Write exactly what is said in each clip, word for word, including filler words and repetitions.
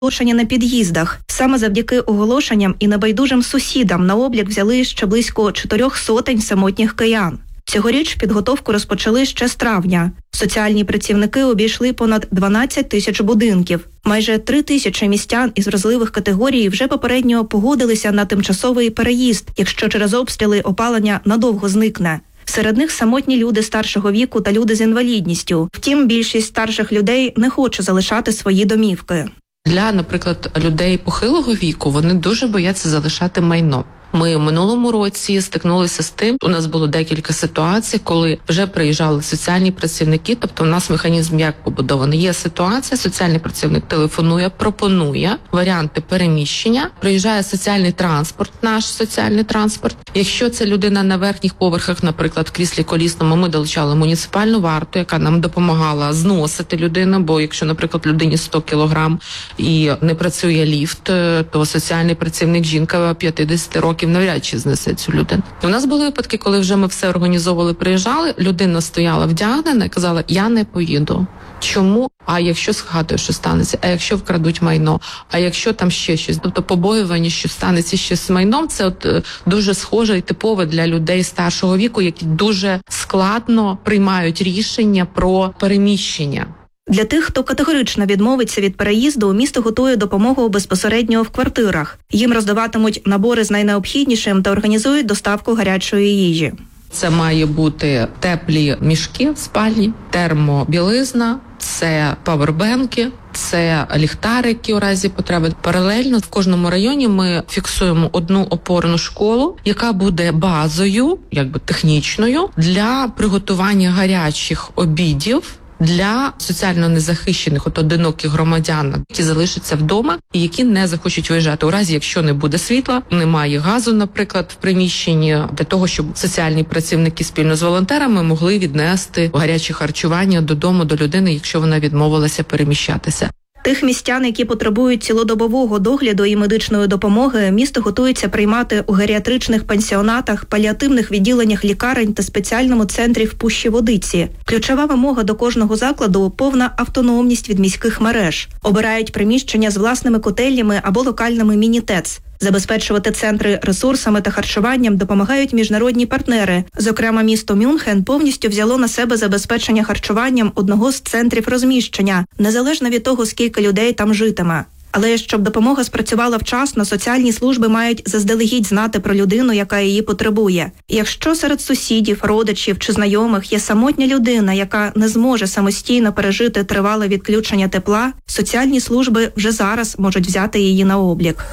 оголошення на під'їздах. Саме завдяки оголошенням і небайдужим сусідам на облік взяли ще близько чотирьох сотень самотніх киян. Цьогоріч підготовку розпочали ще з травня. Соціальні працівники обійшли понад дванадцять тисяч будинків. Майже три тисячі містян із вразливих категорій вже попередньо погодилися на тимчасовий переїзд, якщо через обстріли опалення надовго зникне. Серед них самотні люди старшого віку та люди з інвалідністю. Втім, більшість старших людей не хоче залишати свої домівки. Для, наприклад, людей похилого віку вони дуже бояться залишати майно. Ми в минулому році стикнулися з тим, у нас було декілька ситуацій, коли вже приїжджали соціальні працівники, тобто у нас механізм як побудований. Є ситуація, соціальний працівник телефонує, пропонує варіанти переміщення, приїжджає соціальний транспорт, наш соціальний транспорт. Якщо це людина на верхніх поверхах, наприклад, в кріслі колісному, ми долучали муніципальну варту, яка нам допомагала зносити людину, бо якщо, наприклад, людині сто кілограм і не працює ліфт, то соціальний працівник, жінка п'ятдесят років, навряд чи знесе цю людину. У нас були випадки, коли вже ми все організовували, приїжджали, людина стояла вдягнена і казала, я не поїду. Чому? А якщо з хатою що станеться? А якщо вкрадуть майно? А якщо там ще щось? Тобто побоювання, що станеться щось з майном, це от е, дуже схоже і типове для людей старшого віку, які дуже складно приймають рішення про переміщення. Для тих, хто категорично відмовиться від переїзду, місто готує допомогу безпосередньо в квартирах. Їм роздаватимуть набори з найнеобхіднішим та організують доставку гарячої їжі. Це має бути теплі мішки в спальні, термобілизна, це павербенки, це ліхтарики у разі потреби. Паралельно в кожному районі ми фіксуємо одну опорну школу, яка буде базою, якби технічною, для приготування гарячих обідів для соціально незахищених, от одиноких громадян, які залишаться вдома і які не захочуть виїжджати. У разі, якщо не буде світла, немає газу, наприклад, в приміщенні, для того, щоб соціальні працівники спільно з волонтерами могли віднести гаряче харчування додому до людини, якщо вона відмовилася переміщатися. Тих містян, які потребують цілодобового догляду і медичної допомоги, місто готується приймати у геріатричних пансіонатах, паліативних відділеннях лікарень та спеціальному центрі в Пущі-Водиці. Ключова вимога до кожного закладу – повна автономність від міських мереж. Обирають приміщення з власними котельнями або локальними міні-ТЕЦ. Забезпечувати центри ресурсами та харчуванням допомагають міжнародні партнери. Зокрема, місто Мюнхен повністю взяло на себе забезпечення харчуванням одного з центрів розміщення, незалежно від того, скільки людей там житиме. Але щоб допомога спрацювала вчасно, соціальні служби мають заздалегідь знати про людину, яка її потребує. І якщо серед сусідів, родичів чи знайомих є самотня людина, яка не зможе самостійно пережити тривале відключення тепла, соціальні служби вже зараз можуть взяти її на облік.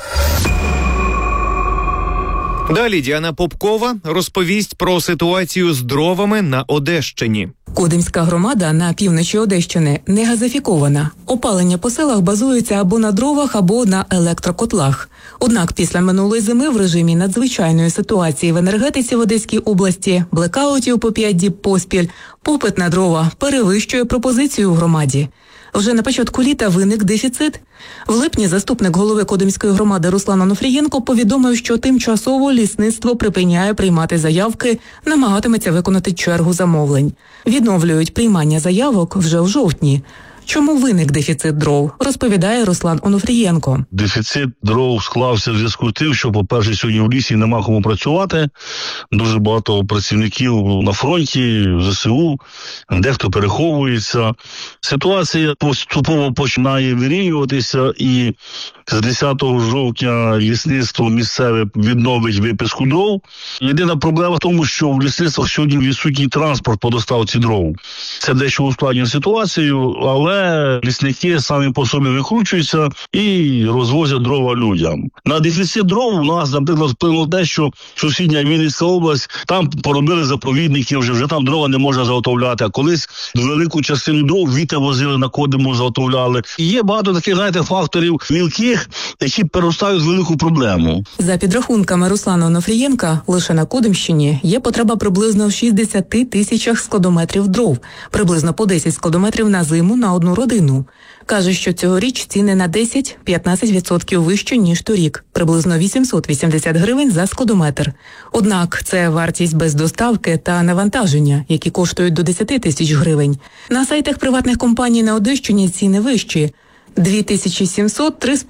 Далі Діана Попкова розповість про ситуацію з дровами на Одещині. Кодимська громада на півночі Одещини не газифікована. Опалення по селах базується або на дровах, або на електрокотлах. Однак після минулої зими в режимі надзвичайної ситуації в енергетиці в Одеській області, блекаутів по п'ять діб поспіль, попит на дрова перевищує пропозицію в громаді. Вже на початку літа виник дефіцит. В липні заступник голови Кодимської громади Руслан Онуфрієнко повідомив, що тимчасово лісництво припиняє приймати заявки, намагатиметься виконати чергу замовлень. Відновлюють приймання заявок вже в жовтні. Чому виник дефіцит дров, розповідає Руслан Онуфрієнко. Дефіцит дров склався в зв'язку з тим, що, по-перше, сьогодні в лісі нема кому працювати. Дуже багато працівників на фронті, в ЗСУ, дехто переховується. Ситуація поступово починає вирівнюватися, і з десятого жовтня лісництво місцеве відновить виписку дров. Єдина проблема в тому, що в лісництвах сьогодні відсутній транспорт по доставці дров. Це дещо ускладнює ситуацію, але лісники самі по собі викручуються і розвозять дрова людям. На дефіцит дров у нас, наприклад, вплинуло те, що сусідня Вінницька область, там поробили заповідники, вже, вже там дрова не можна заготовляти, а колись велику частину дров вітер возили на Кодиму, заготовляли. І є багато таких, знаєте, факторів мілких, які переростають в велику проблему. За підрахунками Руслана Онуфрієнка, лише на Кодимщині є потреба приблизно в шістдесят тисячах складометрів дров, приблизно по десять складометрів на зиму на одну родину. Каже, що цьогоріч ціни на десять-п'ятнадцять відсотків вищі, ніж торік, приблизно вісімсот вісімдесят гривень за складометр. Однак це вартість без доставки та навантаження, які коштують до десять тисяч гривень. На сайтах приватних компаній на Одещині ціни вищі. дві тисячі сімсот – три з